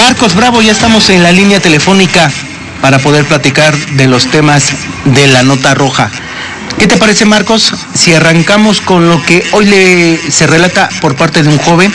Marcos Bravo, ya estamos en la línea telefónica para poder platicar de los temas de la nota roja. ¿Qué te parece, Marcos, si arrancamos con lo que hoy se relata por parte de un joven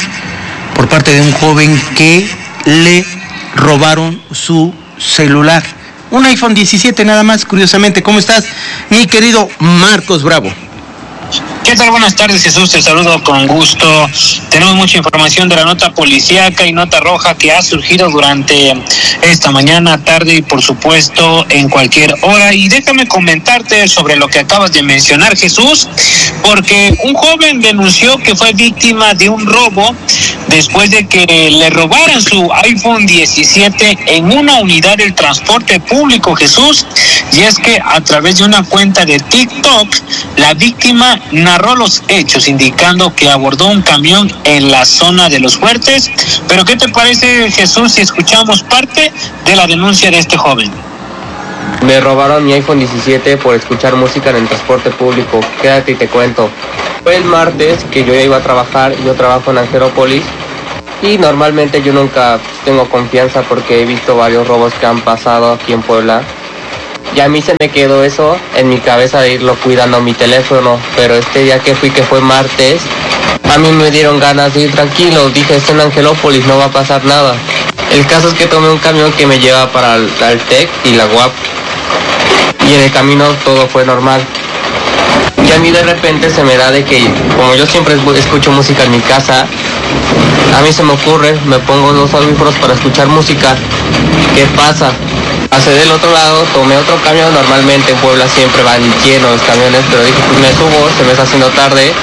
que le robaron su celular? Un iPhone 17 nada más, curiosamente. ¿Cómo estás, mi querido Marcos Bravo? ¿Qué tal? Buenas tardes, Jesús, te saludo con gusto. Tenemos mucha información de la nota policíaca y nota roja que ha surgido durante esta mañana, tarde y por supuesto en cualquier hora. Y déjame comentarte sobre lo que acabas de mencionar, Jesús, porque un joven denunció que fue víctima de un robo después de que le robaran su iPhone 17 en una unidad del transporte público, Jesús. Y es que a través de una cuenta de TikTok, la víctima narró los hechos, indicando que abordó un camión en la zona de Los Fuertes. Pero ¿qué te parece, Jesús, si escuchamos parte de la denuncia de este joven? Me robaron mi iPhone 17 por escuchar música en el transporte público. Quédate y te cuento. Fue el martes que yo ya iba a trabajar. Yo trabajo en Angelópolis y normalmente yo nunca tengo confianza porque he visto varios robos que han pasado aquí en Puebla. Y a mí se me quedó eso en mi cabeza de irlo cuidando mi teléfono. Pero este día que fui, que fue martes, a mí me dieron ganas de ir tranquilo. Dije, estoy en Angelópolis, no va a pasar nada. El caso es que tomé un camión que me lleva para el TEC y la UAP. Y en el camino todo fue normal. Y a mí de repente se me da de que, como yo siempre escucho música en mi casa, a mí se me ocurre, me pongo los audífonos para escuchar música. ¿Qué pasa? Pasé del otro lado, tomé otro camión. Normalmente en Puebla siempre van llenos los camiones, pero dije, pues me subo, se me está haciendo tarde.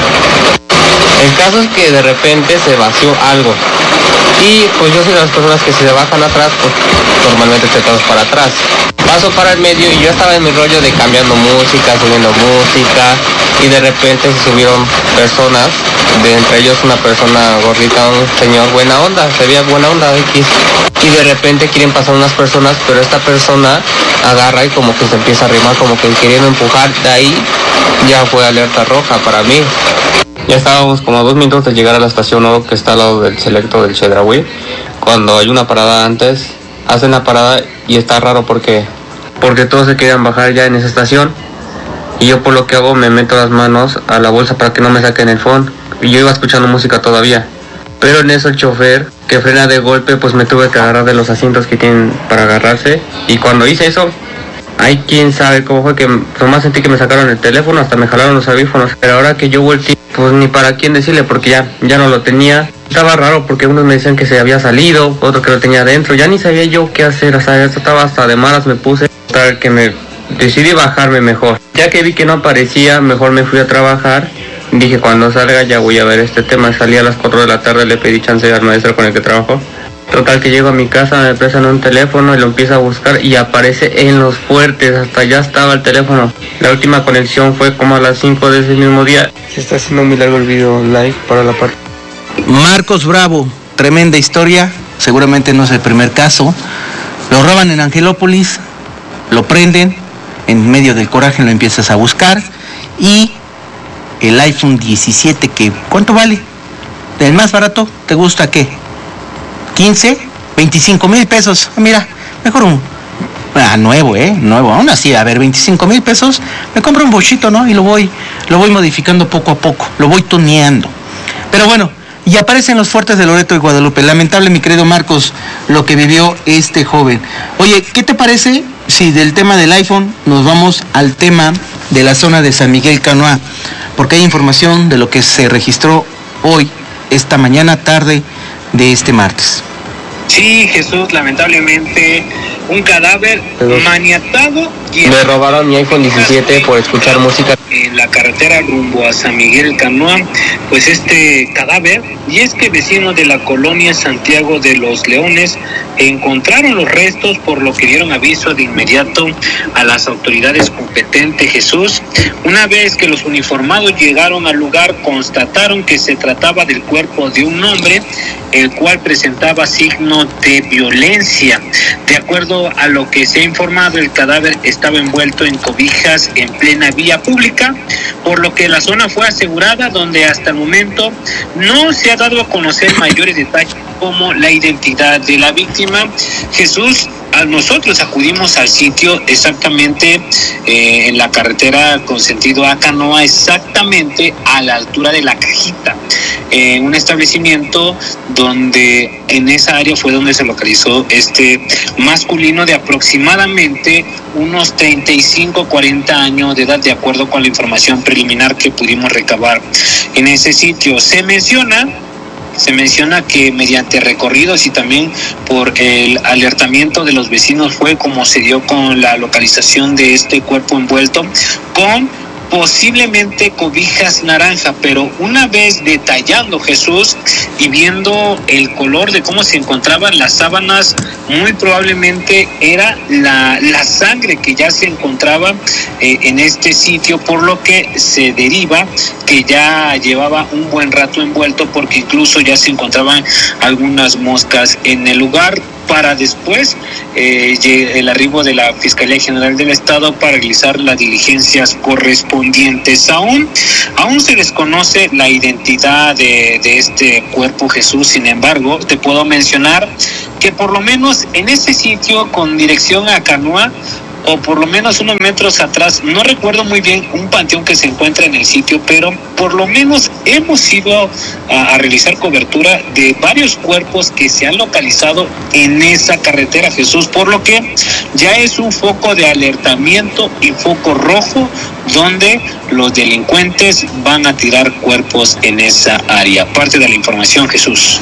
El caso es que de repente se vació algo. Y pues yo soy de las personas que si se bajan atrás, pues normalmente te tomas para atrás. Paso para el medio y yo estaba en mi rollo de cambiando música, subiendo música, y de repente se subieron personas, de entre ellos una persona gordita, un señor buena onda, se veía buena onda X, y de repente quieren pasar unas personas, pero esta persona agarra y como que se empieza a arrimar, como que queriendo empujar. De ahí ya fue alerta roja para mí. Ya estábamos como a 2 minutos de llegar a la estación 1 que está al lado del Selecto del Chedraui. Cuando hay una parada antes, hacen la parada y está raro porque todos se querían bajar ya en esa estación. Y yo por lo que hago me meto las manos a la bolsa para que no me saquen el phone. Y yo iba escuchando música todavía. Pero en eso el chofer, que frena de golpe, pues me tuve que agarrar de los asientos que tienen para agarrarse. Y cuando hice eso, ay, quién sabe cómo fue que nomás sentí que me sacaron el teléfono, hasta me jalaron los audífonos. Pero ahora que yo volteé, pues ni para quién decirle, porque ya no lo tenía. Estaba raro porque unos me decían que se había salido, otro que lo tenía adentro. Ya ni sabía yo qué hacer, o sea, esto estaba hasta de malas me puse. Tal que me decidí bajarme mejor. Ya que vi que no aparecía, mejor me fui a trabajar. Dije, cuando salga ya voy a ver este tema. Salí a las 4 de la tarde, le pedí chance al maestro con el que trabajo. Total que llego a mi casa, me prestan un teléfono y lo empiezo a buscar y aparece en Los Fuertes, hasta allá estaba el teléfono. La última conexión fue como a las 5 de ese mismo día. Se está haciendo muy largo el video live para la parte. Marcos Bravo, tremenda historia, seguramente no es el primer caso. Lo roban en Angelópolis, lo prenden, en medio del coraje lo empiezas a buscar y el iPhone 17, que ¿cuánto vale? ¿El más barato? ¿Te gusta qué? 15, 25 mil pesos. Mira, mejor nuevo, aún así, a ver, 25 mil pesos, me compro un bochito, ¿no? Y lo voy modificando poco a poco, lo voy tuneando. Pero bueno, y aparecen Los Fuertes de Loreto y Guadalupe. Lamentable, mi querido Marcos, lo que vivió este joven. Oye, ¿qué te parece si del tema del iPhone nos vamos al tema de la zona de San Miguel Canoa? Porque hay información de lo que se registró hoy, esta mañana, tarde de este martes. Sí, Jesús, lamentablemente un cadáver maniatado. Me robaron mi iPhone 17 por escuchar música. En la carretera rumbo a San Miguel Canoa, pues este cadáver, y es que vecinos de la colonia Santiago de los Leones encontraron los restos, por lo que dieron aviso de inmediato a las autoridades competentes, Jesús. Una vez que los uniformados llegaron al lugar, constataron que se trataba del cuerpo de un hombre, el cual presentaba signos de violencia. De acuerdo a lo que se ha informado, el cadáver estaba envuelto en cobijas en plena vía pública pública, por lo que la zona fue asegurada, donde hasta el momento no se ha dado a conocer mayores detalles como la identidad de la víctima. Jesús, nosotros acudimos al sitio exactamente en la carretera con sentido a Canoa, exactamente a la altura de La Cajita, un establecimiento donde en esa área fue donde se localizó este masculino de aproximadamente unos 35-40 años de edad, de acuerdo con la información preliminar que pudimos recabar en ese sitio. Se menciona que mediante recorridos y también por el alertamiento de los vecinos fue como se dio con la localización de este cuerpo envuelto con posiblemente cobijas naranja, pero una vez detallando, Jesús, y viendo el color de cómo se encontraban las sábanas, muy probablemente era la sangre que ya se encontraba en este sitio, por lo que se deriva que ya llevaba un buen rato envuelto, porque incluso ya se encontraban algunas moscas en el lugar, para después el arribo de la Fiscalía General del Estado para realizar las diligencias correspondientes. Aún se desconoce la identidad de este cuerpo, Jesús. Sin embargo, te puedo mencionar que por lo menos en ese sitio con dirección a Canoa, o por lo menos unos metros atrás, no recuerdo muy bien un panteón que se encuentra en el sitio, pero por lo menos hemos ido a realizar cobertura de varios cuerpos que se han localizado en esa carretera, Jesús, por lo que ya es un foco de alertamiento y foco rojo donde los delincuentes van a tirar cuerpos en esa área. Parte de la información, Jesús.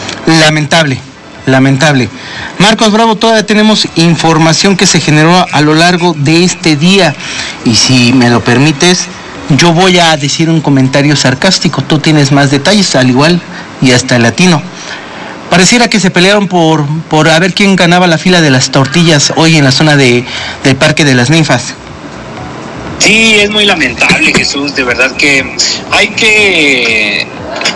Lamentable. Marcos Bravo, todavía tenemos información que se generó a lo largo de este día, y si me lo permites, yo voy a decir un comentario sarcástico. Tú tienes más detalles, al igual, y hasta el latino. Pareciera que se pelearon por a ver quién ganaba la fila de las tortillas hoy en la zona del Parque de las Ninfas. Sí, es muy lamentable, Jesús, de verdad que hay que,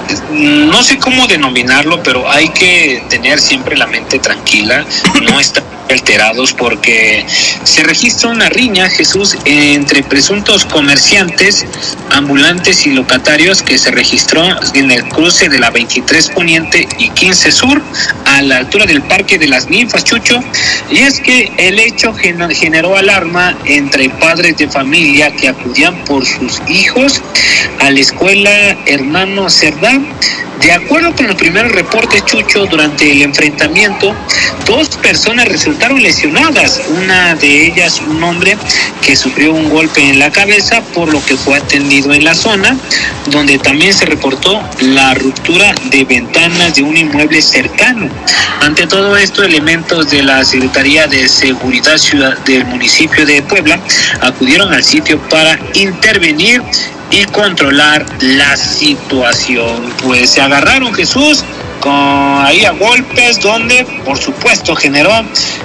no sé cómo denominarlo, pero hay que tener siempre la mente tranquila, no estar alterados, porque se registra una riña, Jesús, entre presuntos comerciantes, ambulantes y locatarios, que se registró en el cruce de la 23 Poniente y 15 Sur, a la altura del Parque de las Ninfas, Chucho, y es que el hecho generó alarma entre padres de familia que acudían por sus hijos a la escuela Hermano Cerdán. De acuerdo con los primeros reportes, Chucho, durante el enfrentamiento, 2 personas resultaron lesionadas. Una de ellas, un hombre que sufrió un golpe en la cabeza, por lo que fue atendido en la zona, donde también se reportó la ruptura de ventanas de un inmueble cercano. Ante todo esto, elementos de la Secretaría de Seguridad del municipio de Puebla acudieron al sitio para intervenir y controlar la situación. Pues se agarraron, Jesús, ahí a golpes, donde por supuesto generó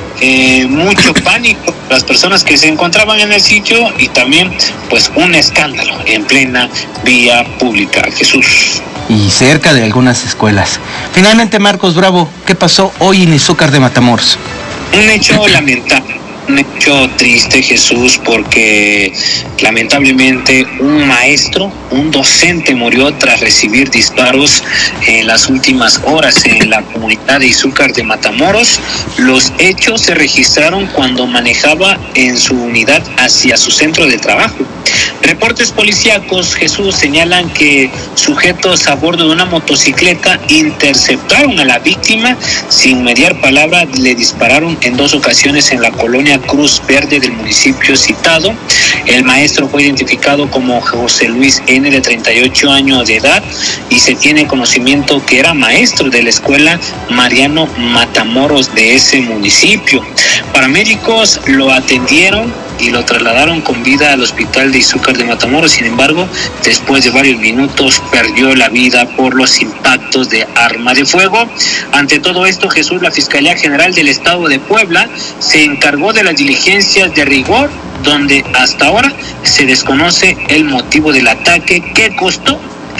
mucho pánico las personas que se encontraban en el sitio, y también pues un escándalo en plena vía pública, Jesús. Y cerca de algunas escuelas. Finalmente, Marcos Bravo, ¿qué pasó hoy en Izúcar de Matamoros? Un hecho lamentable. Un hecho triste, Jesús, porque lamentablemente un maestro, un docente, murió tras recibir disparos en las últimas horas en la comunidad de Izúcar de Matamoros. Los hechos se registraron cuando manejaba en su unidad hacia su centro de trabajo. Reportes policíacos, Jesús, señalan que sujetos a bordo de una motocicleta interceptaron a la víctima. Sin mediar palabra, le dispararon en 2 ocasiones en la colonia Cruz Verde del municipio citado. El maestro fue identificado como José Luis N., de 38 años de edad, y se tiene conocimiento que era maestro de la escuela Mariano Matamoros de ese municipio. Paramédicos lo atendieron y lo trasladaron con vida al hospital de Izúcar de Matamoros. Sin embargo, después de varios minutos perdió la vida por los impactos de arma de fuego. Ante todo esto, Jesús, la Fiscalía General del Estado de Puebla se encargó de las diligencias de rigor, donde hasta ahora se desconoce el motivo del ataque que costó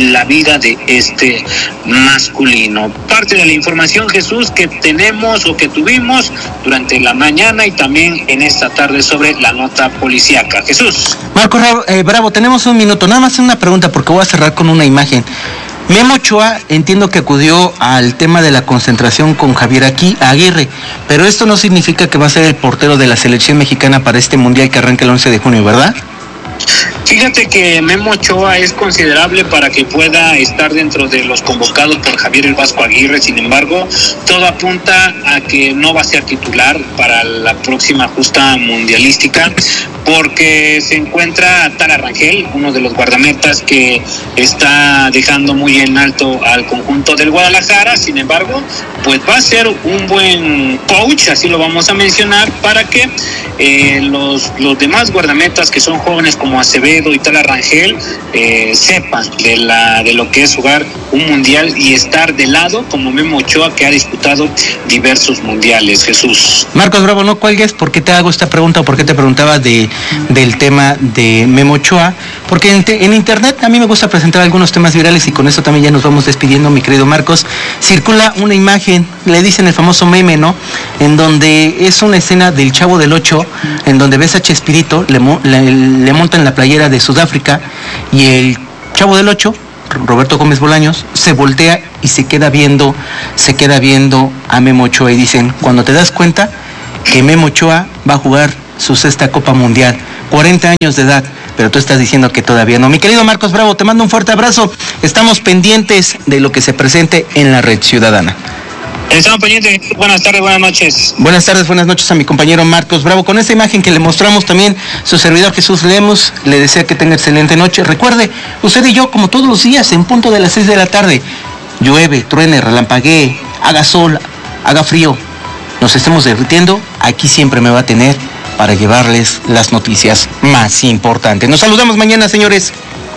la vida de este masculino. Parte de la información, Jesús, que tenemos o que tuvimos durante la mañana y también en esta tarde sobre la nota policíaca. Jesús. Marcos Bravo, tenemos un minuto. Nada más una pregunta porque voy a cerrar con una imagen. Memo Ochoa, entiendo que acudió al tema de la concentración con Javier Aguirre, pero esto no significa que va a ser el portero de la selección mexicana para este mundial que arranca el 11 de junio, ¿verdad? Fíjate que Memo Ochoa es considerable para que pueda estar dentro de los convocados por Javier el Vasco Aguirre. Sin embargo, todo apunta a que no va a ser titular para la próxima justa mundialística, porque se encuentra Tala Rangel, uno de los guardametas que está dejando muy en alto al conjunto del Guadalajara. Sin embargo, pues va a ser un buen coach, así lo vamos a mencionar, para que los demás guardametas que son jóvenes como Acevedo y Tala Rangel sepan de lo que es jugar un mundial y estar de lado como Memo Ochoa, que ha disputado diversos mundiales. Jesús. Marcos Bravo, no cuelgues. ¿Por qué te hago esta pregunta o por qué te preguntaba del tema de Memo Ochoa? Porque en internet a mí me gusta presentar algunos temas virales y con eso también ya nos vamos despidiendo, mi querido Marcos. Circula una imagen, le dicen el famoso meme, ¿no? En donde es una escena del Chavo del Ocho, en donde ves a Chespirito, le montan la playera de Sudáfrica y el Chavo del Ocho, Roberto Gómez Bolaños, se voltea y se queda viendo a Memo Ochoa y dicen, cuando te das cuenta que Memo Ochoa va a jugar su 6ª Copa Mundial, 40 años de edad, pero tú estás diciendo que todavía no. Mi querido Marcos Bravo, te mando un fuerte abrazo. Estamos pendientes de lo que se presente en la Red Ciudadana. Estamos pendientes. Buenas tardes, buenas noches. Buenas tardes, buenas noches a mi compañero Marcos Bravo. Con esta imagen que le mostramos también, su servidor Jesús Lemos le desea que tenga excelente noche. Recuerde, usted y yo, como todos los días, en punto de las 6 de la tarde, llueve, truene, relampaguee, haga sol, haga frío, nos estemos derritiendo, aquí siempre me va a tener para llevarles las noticias más importantes. Nos saludamos mañana, señores.